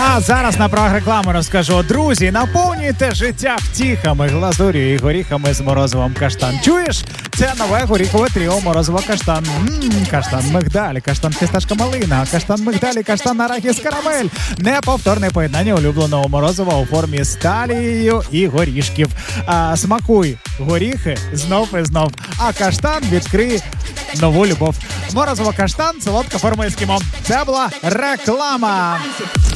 А зараз на правах реклами розкажу. Друзі, наповнюйте життя втіхами, глазур'ю і горіхами з морозивом каштан. Чуєш? Це нове горіхове тріо морозиво каштан. Каштан мигдаль, каштан фісташка малина, каштан мигдаль і каштан арахіс карамель. Неповторне поєднання улюбленого морозива у формі з талією і горішків. Смакуй горіхи знов і знов. А каштан відкриє нову любов. Морозиво каштан, солодка форма ескімо. Це була реклама.